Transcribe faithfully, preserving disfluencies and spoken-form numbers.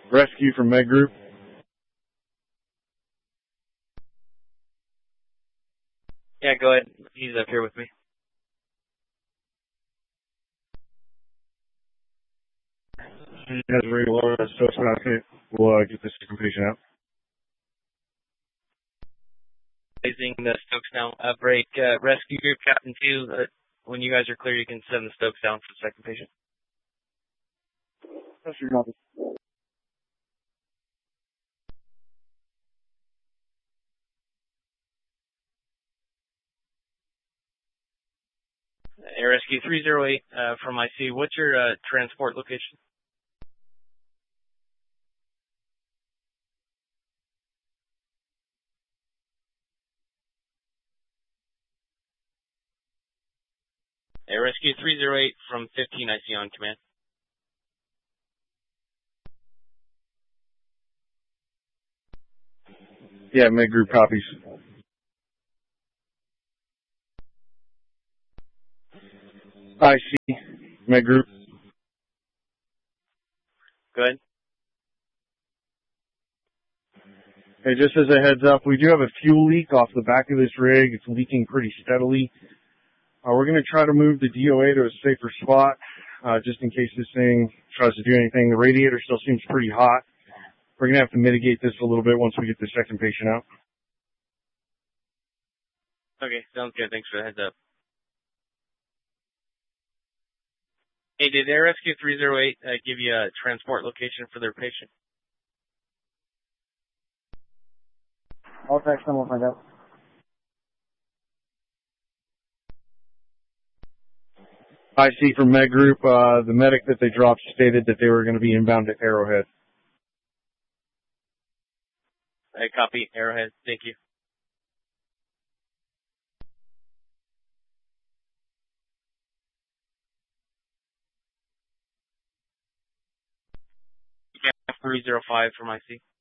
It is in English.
Rescue from Med Group. Yeah, go ahead. He's up here with me. You guys are ready to lower that Stokes basket. We'll uh, get this second patient out. Raising the Stokes now. Uh, break. Uh, rescue group, Captain two. Uh, when you guys are clear, you can send the Stokes down for the second patient. That's your copy. Air Rescue three oh eight uh, from I C U. What's your uh, transport location? Air Rescue three oh eight from fifteen I C U on command. Yeah, Med Group copies. I C, Med Group. Go ahead. Hey, just as a heads up, we do have a fuel leak off the back of this rig. It's leaking pretty steadily. Uh, we're going to try to move the D O A to a safer spot, uh, just in case this thing tries to do anything. The radiator still seems pretty hot. We're going to have to mitigate this a little bit once we get the second patient out. Okay, sounds good. Thanks for the heads up. Hey, did Air Rescue three oh eight uh, give you a transport location for their patient? I'll text them, we'll find out. I C from Med Group, uh, the medic that they dropped stated that they were going to be inbound to Arrowhead. I copy. Arrowhead. Thank you. three oh five from I C.